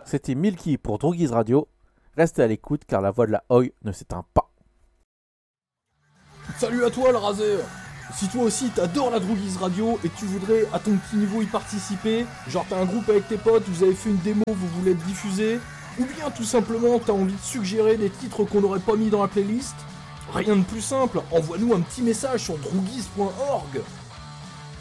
C'était Milky pour Droogies Radio. Restez à l'écoute car la voix de la Oi ne s'éteint pas. Salut à toi le Razer. Si toi aussi t'adores la Droogies Radio et que tu voudrais à ton petit niveau y participer, genre t'as un groupe avec tes potes, vous avez fait une démo, vous voulez être diffusé, ou bien tout simplement t'as envie de suggérer des titres qu'on n'aurait pas mis dans la playlist, rien de plus simple, envoie-nous un petit message sur droogies.org.